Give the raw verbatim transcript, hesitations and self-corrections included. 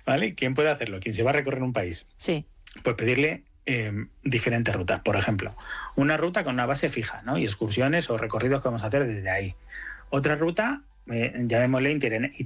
¿Vale? ¿Quién puede hacerlo? ¿Quién se va a recorrer un país? Sí. Pues pedirle eh, diferentes rutas. Por ejemplo, una ruta con una base fija, ¿no? Y excursiones o recorridos que vamos a hacer desde ahí. Otra ruta, eh, llamémosle